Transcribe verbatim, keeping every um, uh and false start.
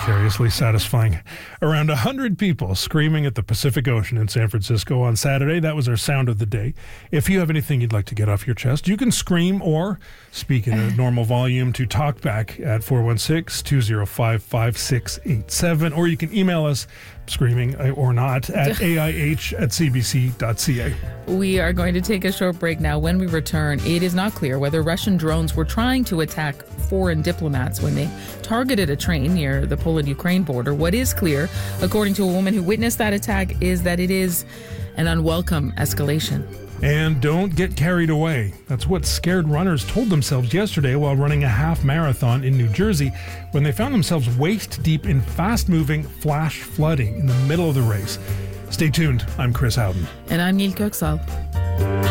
vicariously satisfying. Around one hundred people screaming at the Pacific Ocean in San Francisco on Saturday. That was our sound of the day. If you have anything you'd like to get off your chest, you can scream or speak in a normal volume to talkback at four one six, two zero five, five six eight seven, or you can email us, screaming or not, at A I H at C B C dot C A. We are going to take a short break now. When we return, it is not clear whether Russian drones were trying to attack foreign diplomats when they targeted a train near the Poland-Ukraine border. What is clear, according to a woman who witnessed that attack, is that it is an unwelcome escalation. And don't get carried away. That's what scared runners told themselves yesterday while running a half marathon in New Jersey when they found themselves waist deep in fast-moving flash flooding in the middle of the race. Stay tuned. I'm Chris Howden. And I'm Neil Kirksall.